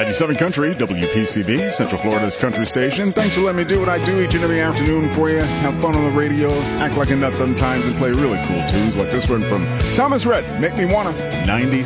97 Country, WPCB, Central Florida's country station. Thanks for letting me do what I do each and every afternoon for you. Have fun on the radio, act like a nut sometimes, and play really cool tunes like this one from Thomas Rhett, Make Me Wanna, 90s.